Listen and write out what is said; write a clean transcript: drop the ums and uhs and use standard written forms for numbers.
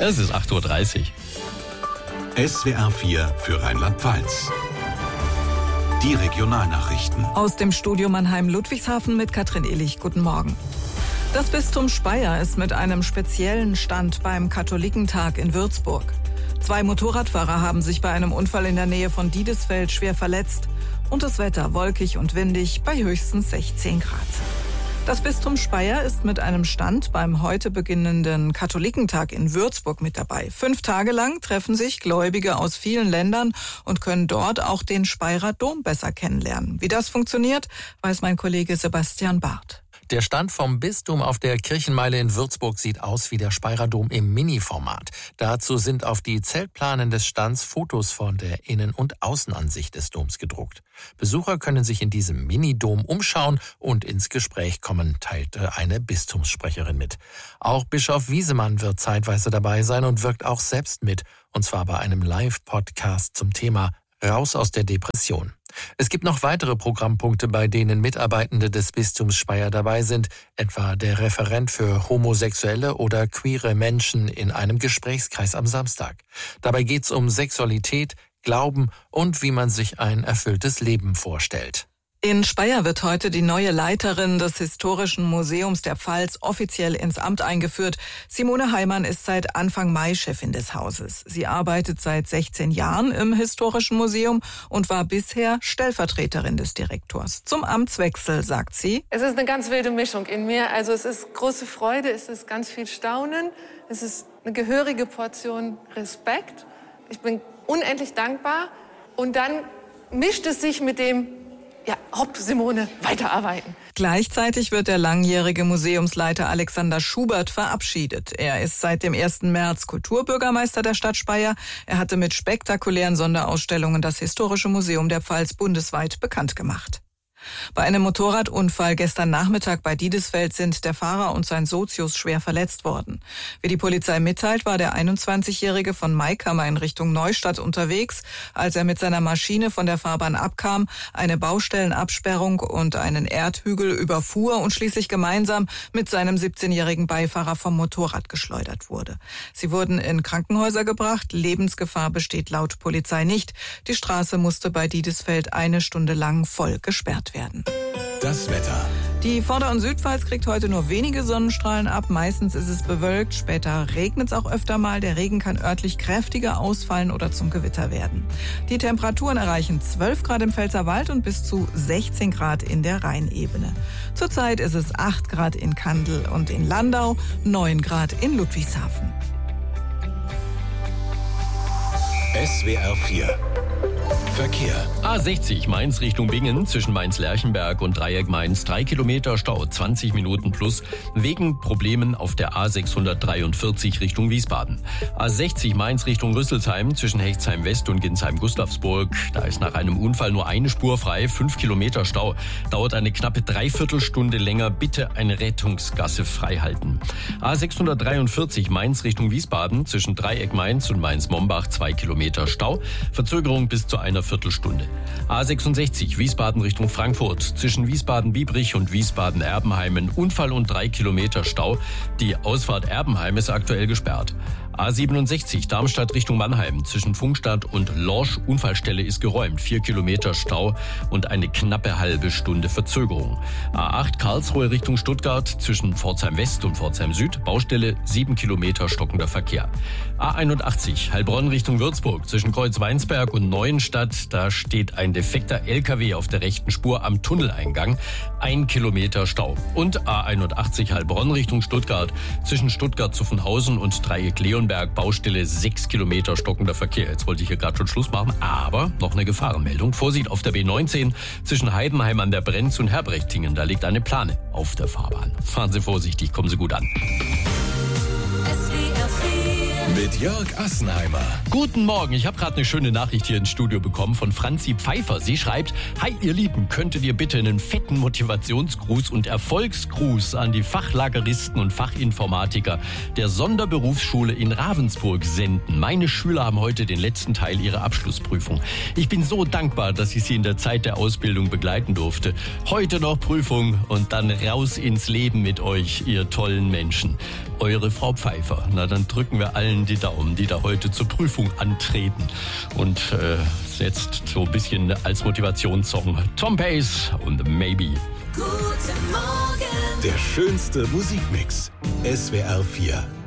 Es ist 8.30 Uhr. SWR 4 für Rheinland-Pfalz. Die Regionalnachrichten. Aus dem Studio Mannheim-Ludwigshafen mit Katrin Illich. Guten Morgen. Das Bistum Speyer ist mit einem speziellen Stand beim Katholikentag in Würzburg. 2 Motorradfahrer haben sich bei einem Unfall in der Nähe von Diedesfeld schwer verletzt. Und das Wetter wolkig und windig bei höchstens 16 Grad. Das Bistum Speyer ist mit einem Stand beim heute beginnenden Katholikentag in Würzburg mit dabei. 5 Tage lang treffen sich Gläubige aus vielen Ländern und können dort auch den Speyerer Dom besser kennenlernen. Wie das funktioniert, weiß mein Kollege Sebastian Barth. Der Stand vom Bistum auf der Kirchenmeile in Würzburg sieht aus wie der Speyerer Dom im Mini-Format. Dazu sind auf die Zeltplanen des Stands Fotos von der Innen- und Außenansicht des Doms gedruckt. Besucher können sich in diesem Mini-Dom umschauen und ins Gespräch kommen, teilte eine Bistumssprecherin mit. Auch Bischof Wiesemann wird zeitweise dabei sein und wirkt auch selbst mit, und zwar bei einem Live-Podcast zum Thema Raus aus der Depression. Es gibt noch weitere Programmpunkte, bei denen Mitarbeitende des Bistums Speyer dabei sind, etwa der Referent für homosexuelle oder queere Menschen in einem Gesprächskreis am Samstag. Dabei geht's um Sexualität, Glauben und wie man sich ein erfülltes Leben vorstellt. In Speyer wird heute die neue Leiterin des Historischen Museums der Pfalz offiziell ins Amt eingeführt. Simone Heimann ist seit Anfang Mai Chefin des Hauses. Sie arbeitet seit 16 Jahren im Historischen Museum und war bisher Stellvertreterin des Direktors. Zum Amtswechsel sagt sie: Es ist eine ganz wilde Mischung in mir. Also es ist große Freude, es ist ganz viel Staunen, es ist eine gehörige Portion Respekt. Ich bin unendlich dankbar. Und dann mischt es sich mit dem Simone, weiterarbeiten. Gleichzeitig wird der langjährige Museumsleiter Alexander Schubert verabschiedet. Er ist seit dem 1. März Kulturbürgermeister der Stadt Speyer. Er hatte mit spektakulären Sonderausstellungen das Historische Museum der Pfalz bundesweit bekannt gemacht. Bei einem Motorradunfall gestern Nachmittag bei Diedesfeld sind der Fahrer und sein Sozius schwer verletzt worden. Wie die Polizei mitteilt, war der 21-Jährige von Maikammer in Richtung Neustadt unterwegs, als er mit seiner Maschine von der Fahrbahn abkam, eine Baustellenabsperrung und einen Erdhügel überfuhr und schließlich gemeinsam mit seinem 17-jährigen Beifahrer vom Motorrad geschleudert wurde. Sie wurden in Krankenhäuser gebracht. Lebensgefahr besteht laut Polizei nicht. Die Straße musste bei Diedesfeld 1 Stunde lang voll gesperrt werden. Das Wetter. Die Vorder- und Südpfalz kriegt heute nur wenige Sonnenstrahlen ab. Meistens ist es bewölkt, später regnet es auch öfter mal. Der Regen kann örtlich kräftiger ausfallen oder zum Gewitter werden. Die Temperaturen erreichen 12 Grad im Pfälzerwald und bis zu 16 Grad in der Rheinebene. Zurzeit ist es 8 Grad in Kandel und in Landau, 9 Grad in Ludwigshafen. SWR 4 Verkehr. A60 Mainz Richtung Bingen zwischen Mainz-Lerchenberg und Dreieck Mainz 3 Kilometer Stau, 20 Minuten plus, wegen Problemen auf der A643 Richtung Wiesbaden. A60 Mainz Richtung Rüsselsheim zwischen Hechtsheim West und Ginsheim-Gustavsburg. Da ist nach einem Unfall nur eine Spur frei, 5 Kilometer Stau. Dauert eine knappe Dreiviertelstunde länger. Bitte eine Rettungsgasse freihalten. A643 Mainz Richtung Wiesbaden zwischen Dreieck Mainz und Mainz-Mombach 2 Kilometer Stau. Verzögerung bis zu einer Viertelstunde. A66 Wiesbaden Richtung Frankfurt zwischen Wiesbaden-Biebrich und Wiesbaden-Erbenheimen Unfall und 3 Kilometer Stau. Die Ausfahrt Erbenheim ist aktuell gesperrt. A67 Darmstadt Richtung Mannheim zwischen Pfungstadt und Lorsch Unfallstelle ist geräumt. 4 Kilometer Stau und eine knappe halbe Stunde Verzögerung. A8 Karlsruhe Richtung Stuttgart zwischen Pforzheim West und Pforzheim Süd. Baustelle 7 Kilometer stockender Verkehr. A81 Heilbronn Richtung Würzburg zwischen Kreuzweinsberg und Neuenstadt. Da steht ein defekter LKW auf der rechten Spur am Tunneleingang. 1 Kilometer Stau. Und A81 Heilbronn Richtung Stuttgart zwischen Stuttgart-Zuffenhausen und Dreieck Leonberg. Baustelle 6 Kilometer stockender Verkehr. Jetzt wollte ich hier gerade schon Schluss machen, aber noch eine Gefahrenmeldung. Vorsicht auf der B19 zwischen Heidenheim an der Brenz und Herbrechtingen. Da liegt eine Plane auf der Fahrbahn. Fahren Sie vorsichtig, kommen Sie gut an. Mit Jörg Assenheimer. Guten Morgen, ich habe gerade eine schöne Nachricht hier ins Studio bekommen von Franzi Pfeiffer. Sie schreibt: Hi ihr Lieben, könntet ihr bitte einen fetten Motivationsgruß und Erfolgsgruß an die Fachlageristen und Fachinformatiker der Sonderberufsschule in Ravensburg senden. Meine Schüler haben heute den letzten Teil ihrer Abschlussprüfung. Ich bin so dankbar, dass ich sie in der Zeit der Ausbildung begleiten durfte. Heute noch Prüfung und dann raus ins Leben mit euch, ihr tollen Menschen. Eure Frau Pfeiffer. Na, dann drücken wir allen die Daumen, die da heute zur Prüfung antreten. Und jetzt so ein bisschen als Motivationssong Tom Pace und Maybe. Guten Morgen. Der schönste Musikmix. SWR 4.